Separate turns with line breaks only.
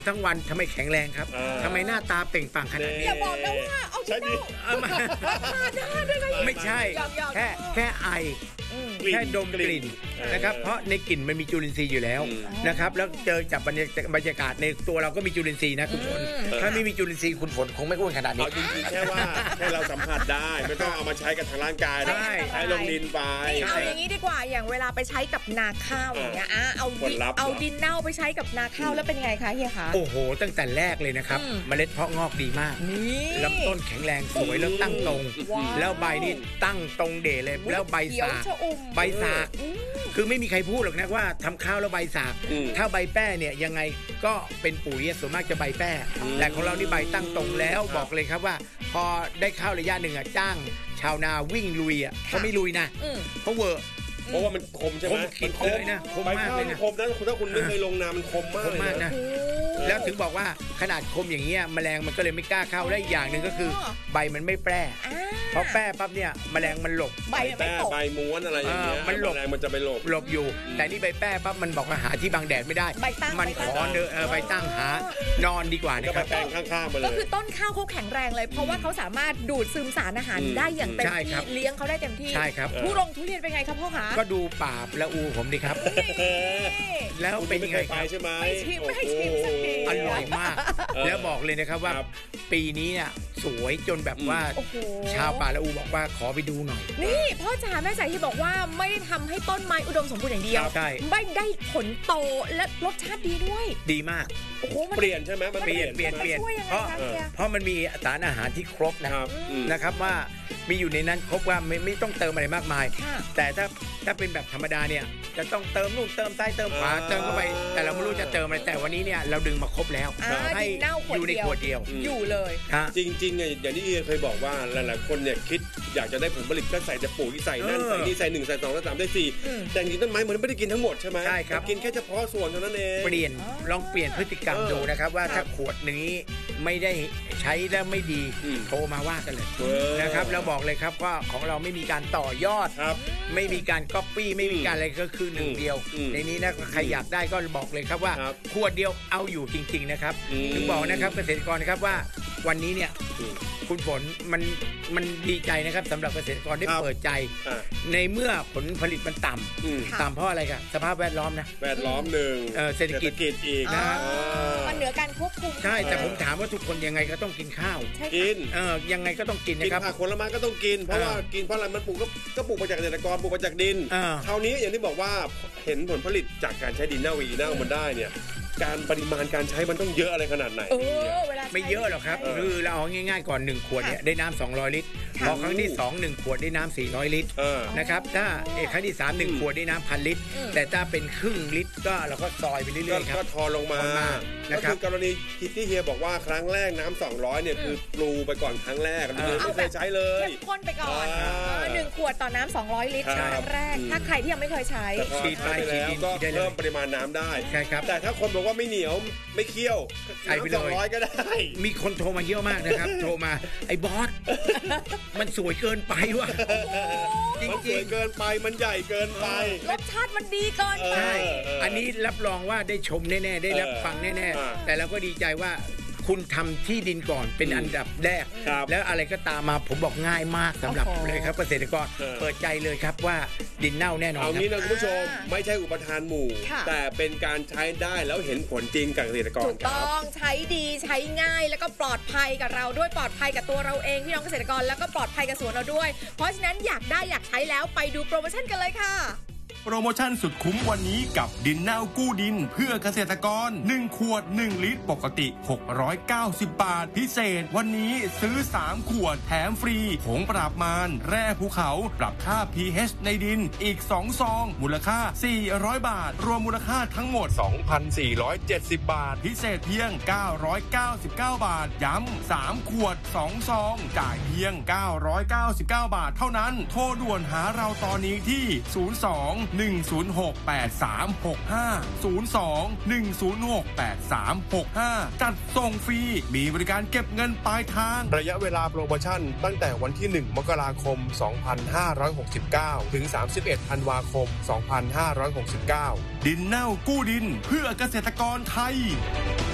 ทั้งวันทำไมแข็งแรงครับทำไมหน้าตาเปล่งปลั่งขนาดนี้
อย่าบอกนะว่าเอาที่เอามาได้ไหม
ไม่ใช่แค่ไอแค่ดมกลิ่นนะครับเพราะในกลิ่นมันมีจุลินทรีย์อยู่แล้วนะครับแล้วเจอจับบรรยากาศในตัวเราก็มีจุลินทรีย์นะคุณฝนถ้าไม่มีจุลินทรีย์คุณฝนคงไม่อ้วนขนาดนี้
จริงๆแค่เราสัมผัสได้ไม่ต้องเอามาใช้กับทางร่างกายใช้ลงดินไป
เอาอย่างนี้ดีกว่าอย่างเวลาไปใช้กับนาข้าวอย่างเงี้ยเอาดินเน่าไปใช้กับนาข้าวแล้วเป็นไงคะเฮียคะ
โอ้โหตั้งแต่แรกเลยนะครับเมล็ดเพาะงอกดีมากลำต้นแข็งแรงสวยแล้วตั้งตรงแล้วใบนี่ตั้งตรงเด่เลยแล้วใบสากคือไม่มีใครพูดหรอกนะว่าทำข้าวแล้วใบสากถ้าใบแป้เนี่ยยังไงก็เป็นปุ๋ยส่วนมากจะใบแป้แต่ของเรานี่ใบตั้งตรงแล้วบอกเลยครับว่าพอได้ข้าวระยะหนึ่งจ้างชาวนาวิ่งลุยเขาไม่ลุยนะเขาเวอร์
เพราะว่ามันคมใช่ไหม
มันคมเลยนะคมมากเลยนะ
คมนะถ้าคุณไม่เคยลงนามันคมมากเลย
นะแล้วถึงบอกว่าขนาดคมอย่างเงี้ยแมลงมันก็เลยไม่กล้าเข้าและอีกอย่างหนึ่งก็คือใบมันไม่แปรเพราะแปรปั๊บเนี่ยแมลงมันหลบ
ใบม้วนอะไรอย่างเงี้ย
มันหลบ
มันจะไปหล
บอยู่แต่นี่ใบแปรปั๊บมันบอกว่าหาที่บังแดดไม่ได้มันขอใบตั้งหานอนดีกว่านะครับ
แปลงข้างๆไปเลย
ก็คือต้นข้าวเขาแข็งแรงเลยเพราะว่าเขาสามารถดูดซึมสารอาหารได้อย่างเต็มที่เลี้ยงเขาได้เต็มที่
ใช่ครับ
ทุเรียนเป็นไงครับพ่อคะ
ก็ดูป่าละอูผมดิครับแล้วเป็นยังไง
ใช่ไหม
ไม่ให้ชิมสักที
อร่อยมากแล้วบอกเลยนะครับว่าปีนี้เนี่ยสวยจนแบบว่าชาวป่าละอูบอกว่าขอไปดูหน่อย
นี่พ่อจ๋าแม่จ๋าที่บอกว่าไม่ได้ทำให้ต้นไม้อุดมสมบูรณ์อย่างเดียวไม่ได้ผลโตและรสชาติดีด้วย
ดีมาก
เปลี่ยนใช่ไหมมัน
เปลี่ยนเพราะมันมีสารอาหารที่ครบนะครับว่ามีอยู่ในนั้นครบว่าไม่ต้องเติมอะไรมากมายแต่ถ้าเป็นแบบธรรมดาเนี่ยจะต้องเติมนู่นเติมซ้ายเติมขวาเติมเข้าไปแต่เราไม่รู้จะเติมอะไรแต่วันนี้เนี่ยเราดึงมาครบแล้วให้อยู่ในขวดเดียว
อยู่เลย
จริงๆอย่างที่เคยบอกว่าหลายๆคนเนี่ยคิดอยากจะได้ผลผลิตก็ใส่แต่ปุ๋ยใส่นั่นใส่นี่ใส่1ใส่2ใส่3ใส่4แต่จริงๆต้นไม้มันไม่ได้กินทั้งหมดใช่ไหม
ใช่ครับ
กินแค่เฉพาะส่วนเท่านั้นเอง
ลองเปลี่ยนพฤติกรรมดูนะครับว่าถ้าขวดนี้ไม่ได้ใช้แล้วไม่ดีโทรมาว่ากันเลยนะครับเราบอกเลยครับว่าของเราไม่มีการต่อยอดไม่มีการก๊อปปี้ไม่มีการอะไรก็คือหนึ่งเดียวในนี้นะใครอยากได้ก็บอกเลยครับว่าขวดเดียวเอาอยู่จริงๆนะครับถึงบอกนะครับเกษตรกรนะครับว่าวันนี้เนี่ยคุณฝนมันดีใจนะครับสำหรับเกษตรกรได้เปิดใจในเมื่อผลผลิตมันต่ำเพราะอะไรกันสภาพแวดล้อมนะ
แวดล้อมหนึ่ง
เศรษฐกิจ
อีก
นะมันเหนือการควบคุม
ใช่แต่ผมถามว่าทุกคนยังไงก็ต้องกินข้าว
กิน
ยังไงก็ต้องกินนะครับ
ผักผลไม้ก็ต้องกินเพราะว่ากินเพราะอะไรมันปลูกก็ปลูกมาจากเกษตรกรปลูกมาจากดินคราวนี้อย่างที่บอกว่าเห็นผลผลิตจากการใช้ดินเน่ามันได้เนี่ยการปริมาณการใช้มันต้องเยอะอะไรขนาดไหน
ไม่เยอะหรอกครับคือเราเอาง่ายๆก่อน1ขวดเนี่ยได้น้ำ200ลิตรพอครั้งที่2 1ขวดได้น้ำ400ลิตรนะครับถ้าครั้งที่3 1ขวดได้น้ำ1,000ลิตรแต่ถ้าเป็นครึ่งลิตรก็เราก็ซอยไปเรื่อยๆครับ
ก็ทอลงมาก็คือกรณีที่เฮียบอกว่าครั้งแรกน้ำ200เนี่ยคือปลูไปก่อนครั้งแรกไม่เคยใช้เลย
เข้มข้นไปก่อน1ขวดต่อน้ำ200ลิตรครั้งแรกถ้าใครที่ยังไม่เคยใช้
ฉีดไปแล้วก็เพิ่มปริมาณน้ำได้แต่ถ้าคนบอกว่าไม่เหนียวไม่เคี่ยว200ก็ได้
มีคนโทรมาเยอะมากนะครับโทรมาไอ้บอสมันสวยเกินไปว่ะ
จริงๆมันสวยเกินไปมันใหญ่เกินไป
รสชาติมันดีเกินไป
อันนี้รับรองว่าได้ชมแน่ๆได้รับฟังแน่ๆแต่เราก็ดีใจว่าคุณทำที่ดินก่อนเป็นอันดับแรกแล้วอะไรก็ตามมาผมบอกง่ายมากสำหรับเลยครับเกษตรกรเปิดใจเลยครับว่าดินเน่าแน่นอน
เอางี้นะคุณผู้ชมไม่ใช่อุปทานหมู่แต่เป็นการใช้ได้แล้วเห็นผลจริงกับเกษตรกร
ถูกต้องใช้ดีใช้ง่ายแล้วก็ปลอดภัยกับเราด้วยปลอดภัยกับตัวเราเองพี่น้องเกษตรกรแล้วก็ปลอดภัยกับสวนเราด้วยเพราะฉะนั้นอยากได้อยากใช้แล้วไปดูโปรโมชั่นกันเลยค่ะ
โปรโมชั่นสุดคุ้มวันนี้กับดินเน่ากู้ดินเพื่อเกษตรกร1ขวด1ลิตรปกติ690 บาทพิเศษวันนี้ซื้อ3ขวดแถมฟรีผงปราบมารแร่ภูเขาปรับค่า pH ในดินอีก2ซองมูลค่า400บาทรวมมูลค่าทั้งหมด 2,470 บาทพิเศษเพียง999 บาทย้ำ3ขวด2ซองจ่ายเพียง999 บาทเท่านั้นโทรด่วนหาเราตอนนี้ที่02 1068365 02-106-8365 จัดส่งฟรีมีบริการเก็บเงินปลายทาง
ระยะเวลาโปรโมชั่นตั้งแต่วันที่1มกราคม2569ถึง31ธันวาคม2569
ดินเน่ากู้ดินเพื่อเกษตรกรไทย